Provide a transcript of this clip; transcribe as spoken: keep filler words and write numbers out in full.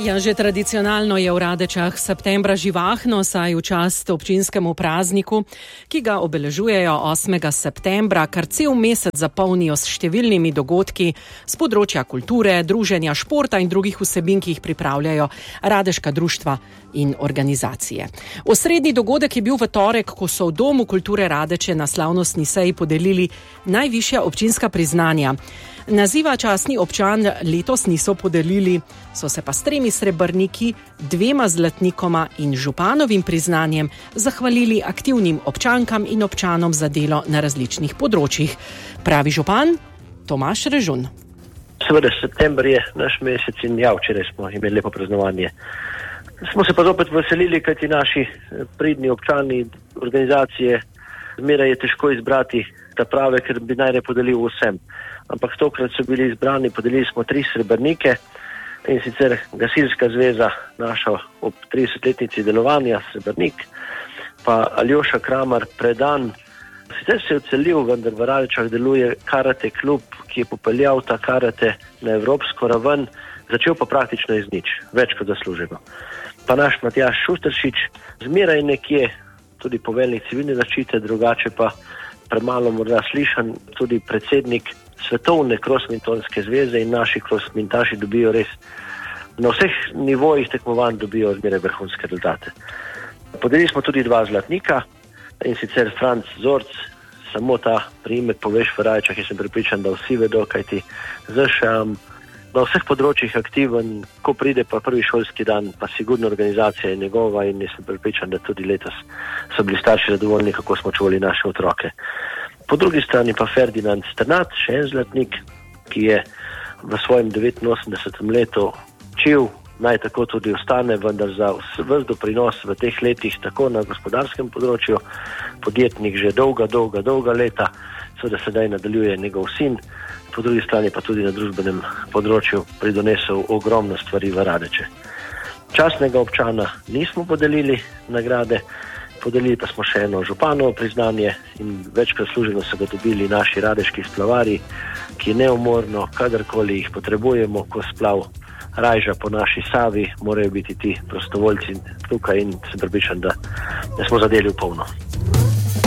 Ja, že tradicionalno je v Radečah septembra živahno, saj v čast občinskemu prazniku, ki ga obeležujejo osmega septembra, kar cel mesec zapolnijo s številnimi dogodki z področja kulture, druženja, športa in drugih vsebin, ki jih pripravljajo radeška društva in organizacije. Osrednji dogodek je bil v torek, ko so v Domu kulture Radeče na slavnostni seji podelili najvišja občinska priznanja. Naziva častni občan letos niso podelili, so se pa s tremi srebrniki, dvema zlatnikoma in županovim priznanjem zahvalili aktivnim občankam in občanom za delo na različnih področjih. Pravi župan Tomaž Režun. Seveda, september je naš mesec in ja, včeraj smo imeli lepo praznovanje. Smo se pa zopet veselili, kajti naši pridni občani, organizacije, zmeraj je težko izbrati ta prave, ker bi najraje podelil vsem. Ampak tokrat so bili izbrani, podelili smo tri srebrnike, in sicer Gasilska zveza, naša ob tridesetletnici delovanja, srebrnik, pa Aljoša Kramar, Predan. Sicer se je odselil, vendar v Radečah deluje karate klub, ki je popeljal ta karate na evropsko raven, začel pa praktično iz nič, več kot zasluženo. Pa naš Matjaž Šusteršič, zmeraj nekje, tudi poveljnik civilne zaščite, drugače pa premalo morda slišan, tudi predsednik Svetovne krosmintonske zveze, in naši krosmintaši dobijo res na vseh nivojih tekmovanj dobijo zmeraj vrhunske rezultate. Podelili smo tudi dva zlatnika, in sicer Franc Zorc, samo ta priimek poveš v Radečah, jaz sem prepričan, da vsi vedo, kajti zašam na vseh področjih aktiven, ko pride pa prvi šolski dan, pa sigurno organizacija je njegova, in jaz sem prepričan, da tudi letos so bili starši zadovoljni, kako smo čuvali naše otroke. Po drugi strani pa Ferdinand Strnad, še en zlatnik, ki je v svojem devetinosemdesetem letu učil, naj tako tudi ostane, vendar za ves doprinos v teh letih, tako na gospodarskem področju, podjetnik že dolga, dolga, dolga leta, seveda sedaj nadaljuje njegov sin, po drugi strani pa tudi na družbenem področju pridonesel ogromno stvari v Radeče. Častnega občana nismo podelili nagrade, podelili pa smo še eno županovo priznanje in večkrat služeno so ga dobili naši radeški splavari, ki neumorno, kadarkoli jih potrebujemo, ko splav rajža po naši Savi, morajo biti ti prostovoljci tukaj, in sem prepričan, da smo zadeli v polno.